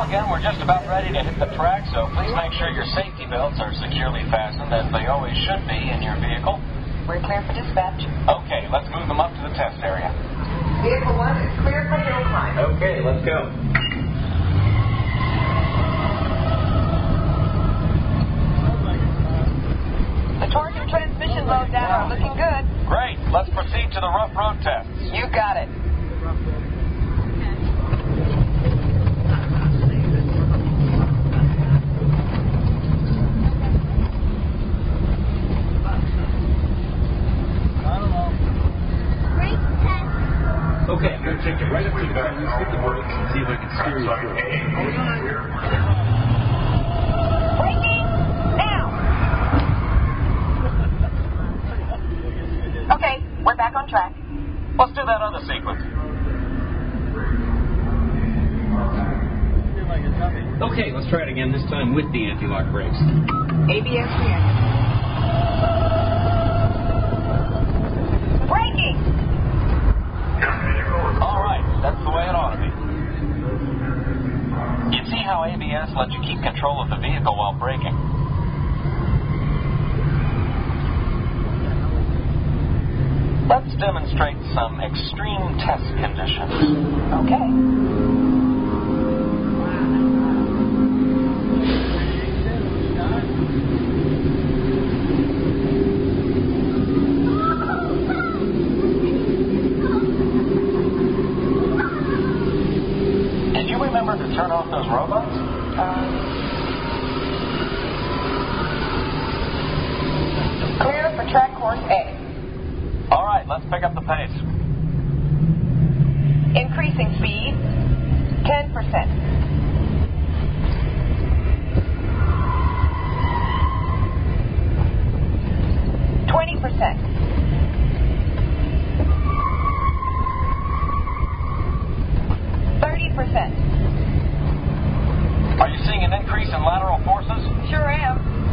again, we're just about ready to hit the track, so please make sure your safety belts are securely fastened, as they always should be in your vehicle. We're clear for dispatch. Okay, let's move them up to the test area. Vehicle 1 is clear for hill climb. Okay, let's go. The torque and transmission load down are looking good. Great. Let's proceed to the rough road tests. You got it. Okay, I'm going to take you right up to the back and hit the brake and see if I can steer you through. Braking now. Okay, we're back on track. Let's do that other sequence. Okay, let's try it again, this time with the anti-lock brakes. ABS reactive. Braking. All right, that's the way it ought to be. You see how ABS lets you keep control of the vehicle while braking. Let's demonstrate some extreme test conditions. Okay. Did you remember to turn off those robots? Clear for track course A. All right, let's pick up the pace. Increasing speed, 10%. Are you seeing an increase in lateral forces? Sure am.